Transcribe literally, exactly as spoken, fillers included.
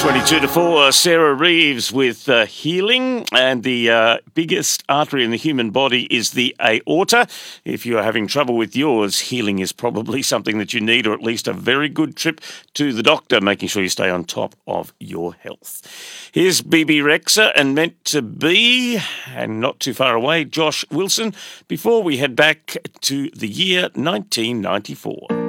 twenty-two to four, Sarah Reeves with uh, Healing, and the uh, biggest artery in the human body is the aorta. If you are having trouble with yours, healing is probably something that you need, or at least a very good trip to the doctor, making sure you stay on top of your health. Here's B B Rexha and Meant to Be, and not too far away, Josh Wilson, before we head back to the year nineteen ninety-four.